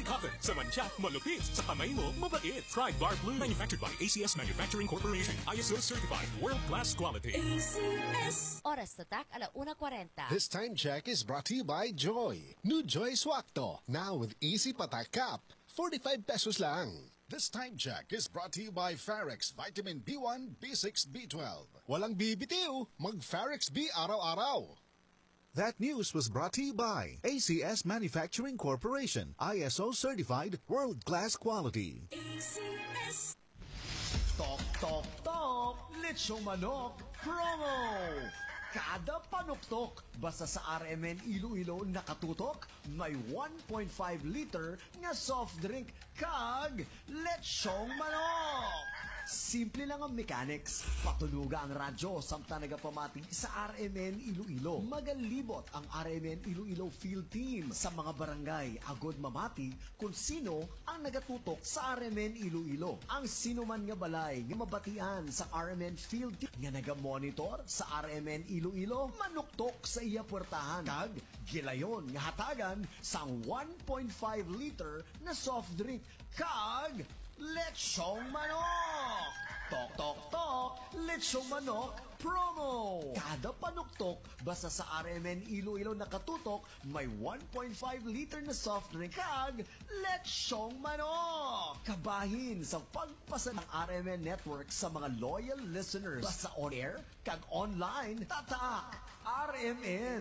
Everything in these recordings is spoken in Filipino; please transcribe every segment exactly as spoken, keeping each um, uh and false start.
cotton. Sa mancha, malupit. Sa kamay mo, mabait. Try Guard Blue. Manufactured by A C S Manufacturing Corporation. I S O certified. World-class quality. A C S. Oras tatak, alauna kwarenta. This time check is brought to you by Joy. New Joy Swakto. Now with Easy Patak Cap. forty-five pesos lang. This time check is brought to you by Farex Vitamin B one, B six, B twelve. Walang bibitiw, mag-Farex B araw-araw. That news was brought to you by A C S Manufacturing Corporation, I S O certified, world-class quality. A C S. Tok, tok, tok! Lechong manok promo! Kada panuktok, basta sa R M N Iloilo nakatutok, may one point five liter nga soft drink kag lechong manok. Simple lang ang mechanics. Patunuga ang radyo samtang nagapamati sa R M N Iloilo. Magalibot ang R M N Iloilo field team sa mga barangay agod mamati kung sino ang nagatutok sa R M N Iloilo. Ang sino man nga balay nga mabatian sa R M N field team nga nagamonitor sa R M N Iloilo manuktok sa iya puwertahan kag gilayon nga hatagan sang one point five liter na soft drink kag lechong manok! Tok, tok, tok! Lechong manok promo! Kada panuktok, basta sa R M N Iloilo nakatutok, may one point five liter na soft drink kag lechong manok! Kabahin sa pagpasa ng R M N Network sa mga loyal listeners. Basta on-air, kag online, tatak! R M N!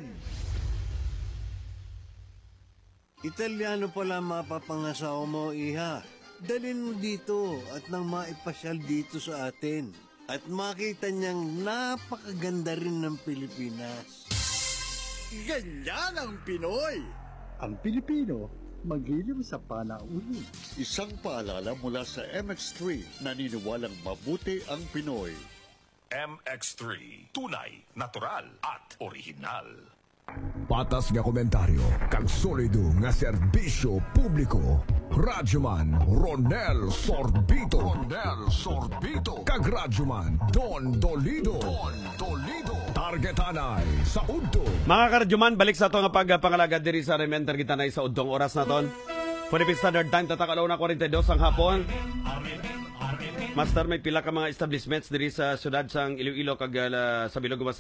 Italiano pala mapapangasawa mo, iha. Dalhin mo dito at nang maipasyal dito sa atin. At makita niyang napakaganda rin ng Pilipinas. Ganyan ang Pinoy! Ang Pilipino, magiliw sa panauhin. Isang paalala mula sa M X three, naniniwalang mabuti ang Pinoy. M X three. Tunay, natural, at original. Patas nga komentaryo, kag solido nga serbisyo publiko. Radyoman Ronel Sorbito. Ronel Sorbito. Kag Radyoman Don Dolido. Don Dolido. Targetanay sa Udto. Mga karadyoman, balik sa ito nga pagpangalaga diri sa Remen. Targetanay sa Udtong oras na ton. Philippine Standard Time, tatakalaw na forty-two ang hapon. Master, may pila ka mga establishments diri sa syudad sang Iloilo kag uh, sa Bilog